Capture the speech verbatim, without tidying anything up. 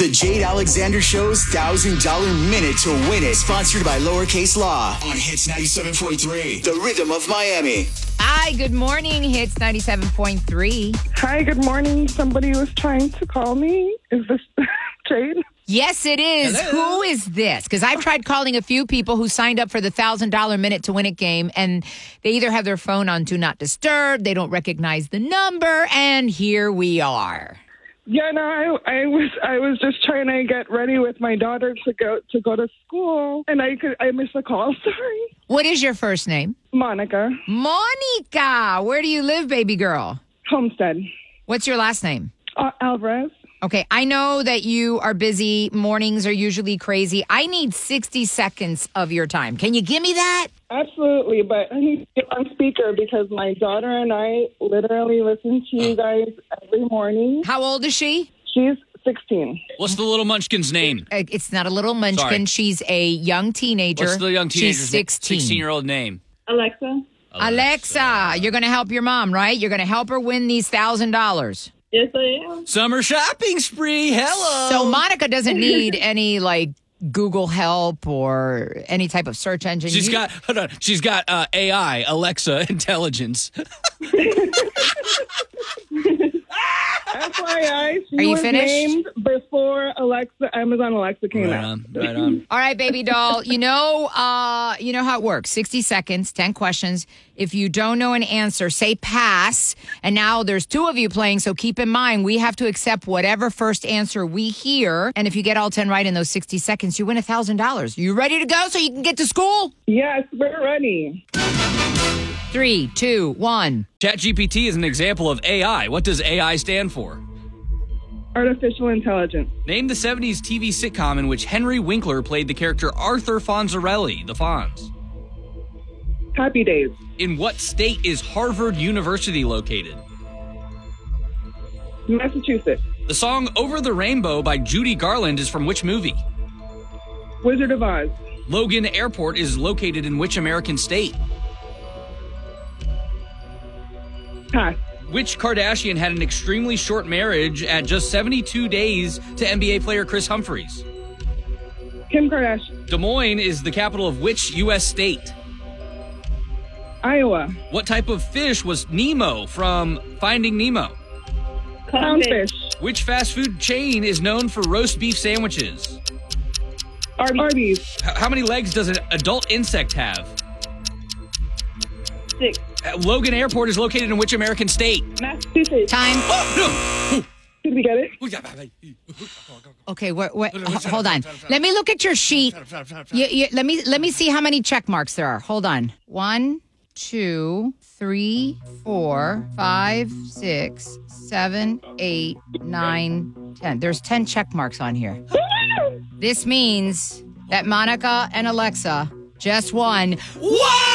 The Jade Alexander Show's one thousand dollars Minute to Win It, sponsored by Lowercase Law on Hits ninety-seven point three, the rhythm of Miami. Hi, good morning, Hits ninety-seven point three. Hi, good morning. Somebody was trying to call me. Is this Jade? Yes, it is. Hello. Who is this? Because I've tried calling a few people who signed up for the one thousand dollars Minute to Win It game, and they either have their phone on Do Not Disturb, they don't recognize the number, and here we are. Yeah, no, I, I was I was just trying to get ready with my daughter to go to go to school, and I could I missed a call. Sorry, What is your first name? Monica Monica. Where do you live, baby girl? Homestead What's your last name? uh, Alvarez. Okay, I know that you are busy. Mornings are usually crazy. I need sixty seconds of your time. Can you give me that? Absolutely, but I need to get on speaker because my daughter and I literally listen to you guys every morning. How old is she? She's sixteen. What's the little munchkin's name? Uh, It's not a little munchkin. Sorry. She's a young teenager. What's the young teenager's She's sixteen. sixteen-year-old name? Alexa. Alexa, you're going to help your mom, right? You're going to help her win these one thousand dollars. Yes, I am. Summer shopping spree. Hello. So Monica doesn't need any, like, Google help or any type of search engine. She's You- got, hold on. She's got uh, A I, Alexa intelligence. F Y I, she Are you was finished? named before Alexa, Amazon Alexa came Right out. on, right on. All right, baby doll. You know, uh, you know how it works. sixty seconds, ten questions. If you don't know an answer, say pass. And now there's two of you playing, so keep in mind we have to accept whatever first answer we hear. And if you get all ten right in those sixty seconds, you win one thousand dollars. You ready to go so you can get to school? Yes, we're ready. Three, two, one. ChatGPT is an example of A I. What does A I stand for? Artificial intelligence. Name the seventies T V sitcom in which Henry Winkler played the character Arthur Fonzarelli, the Fonz. Happy Days. In what state is Harvard University located? Massachusetts. The song Over the Rainbow by Judy Garland is from which movie? Wizard of Oz. Logan Airport is located in which American state? Pass. Which Kardashian had an extremely short marriage at just seventy-two days to N B A player Chris Humphries? Kim Kardashian. Des Moines is the capital of which U S state? Iowa. What type of fish was Nemo from Finding Nemo? Poundfish. Which fast food chain is known for roast beef sandwiches? Arby's. Arby's. H- how many legs does an adult insect have? Six. Uh, Logan Airport is located in which American state? Massachusetts. Time. Oh, Did we get it? no. Okay, what, what, h- hold on. Let me look at your sheet. You, you, let me let me see how many check marks there are. Hold on. One, two, three, four, five, six, seven, eight, nine, ten. There's ten check marks on here. This means that Monica and Alexa just won. What?